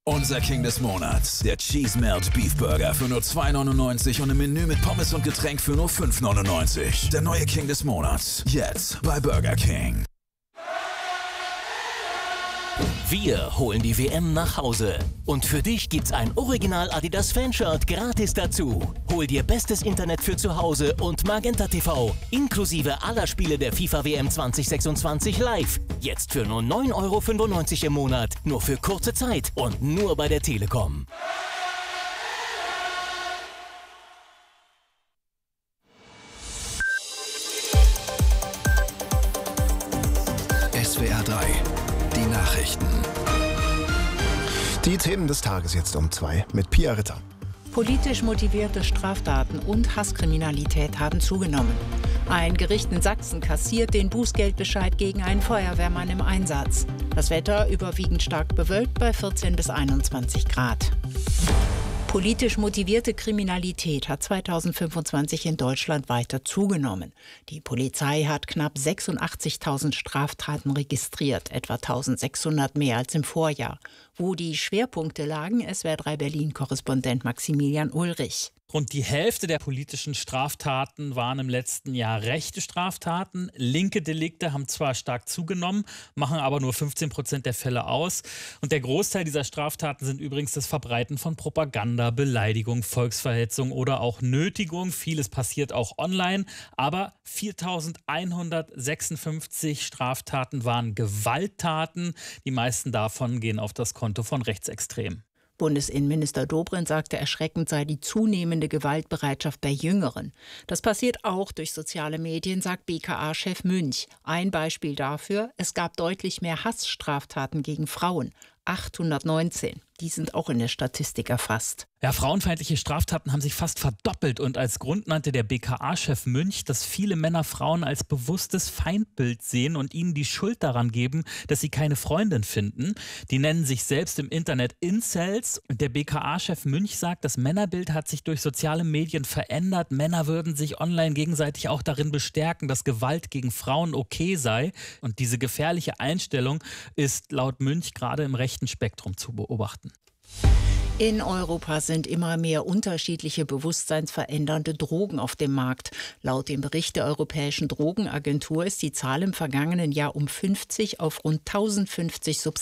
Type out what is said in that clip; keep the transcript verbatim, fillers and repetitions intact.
Unser King des Monats, der Cheese Melt Beef Burger für nur zwei neunundneunzig und im Menü mit Pommes und Getränk für nur fünf neunundneunzig. Der neue King des Monats, jetzt bei Burger King. Wir holen die W M nach Hause. Und für dich gibt's ein Original Adidas Fanshirt gratis dazu. Hol dir bestes Internet für zu Hause und Magenta T V, inklusive aller Spiele der FIFA W M zwanzig sechsundzwanzig live. Jetzt für nur neun Euro fünfundneunzig im Monat, nur für kurze Zeit und nur bei der Telekom. S W R drei, die Nachrichten. Die Themen des Tages jetzt um zwei mit Pia Ritter. Politisch motivierte Straftaten und Hasskriminalität haben zugenommen. Ein Gericht in Sachsen kassiert den Bußgeldbescheid gegen einen Feuerwehrmann im Einsatz. Das Wetter überwiegend stark bewölkt bei vierzehn bis einundzwanzig Grad. Politisch motivierte Kriminalität hat zweitausendfünfundzwanzig in Deutschland weiter zugenommen. Die Polizei hat knapp sechsundachtzigtausend Straftaten registriert, etwa eintausendsechshundert mehr als im Vorjahr. Wo die Schwerpunkte lagen, S W R drei Berlin-Korrespondent Maximilian Ulrich. Rund die Hälfte der politischen Straftaten waren im letzten Jahr rechte Straftaten. Linke Delikte haben zwar stark zugenommen, machen aber nur fünfzehn Prozent der Fälle aus. Und der Großteil dieser Straftaten sind übrigens das Verbreiten von Propaganda, Beleidigung, Volksverhetzung oder auch Nötigung. Vieles passiert auch online, aber viertausendeinhundertsechsundfünfzig Straftaten waren Gewalttaten. Die meisten davon gehen auf das Konto von Rechtsextremen. Bundesinnenminister Dobrindt sagte, erschreckend sei die zunehmende Gewaltbereitschaft der Jüngeren. Das passiert auch durch soziale Medien, sagt B K A-Chef Münch. Ein Beispiel dafür: Es gab deutlich mehr Hassstraftaten gegen Frauen, achthundertneunzehn. Die sind auch in der Statistik erfasst. Ja, frauenfeindliche Straftaten haben sich fast verdoppelt und als Grund nannte der B K A-Chef Münch, dass viele Männer Frauen als bewusstes Feindbild sehen und ihnen die Schuld daran geben, dass sie keine Freundin finden. Die nennen sich selbst im Internet Incels. Der B K A-Chef Münch sagt, das Männerbild hat sich durch soziale Medien verändert. Männer würden sich online gegenseitig auch darin bestärken, dass Gewalt gegen Frauen okay sei. Und diese gefährliche Einstellung ist laut Münch gerade im rechten Spektrum zu beobachten. In Europa sind immer mehr unterschiedliche bewusstseinsverändernde Drogen auf dem Markt. Laut dem Bericht der Europäischen Drogenagentur ist die Zahl im vergangenen Jahr um fünfzig auf rund tausendfünfzig Substanzen